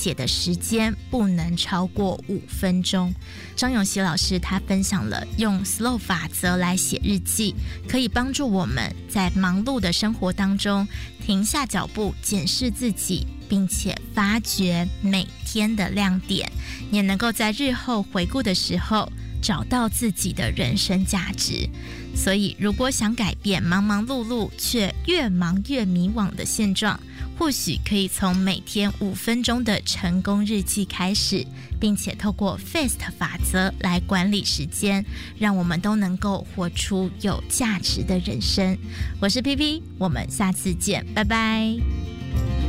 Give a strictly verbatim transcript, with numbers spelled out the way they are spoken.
写的时间不能超过五分钟。张永熙老师他分享了用 S L O W 法则来写日记，可以帮助我们在忙碌的生活当中停下脚步，检视自己，并且发掘每天的亮点，也能够在日后回顾的时候找到自己的人生价值。所以如果想改变忙忙碌碌却越忙越迷惘的现状，或许可以从每天五分钟的成功日记开始，并且透过 F A S T 法则来管理时间，让我们都能够活出有价值的人生。我是 P P， 我们下次见，拜拜。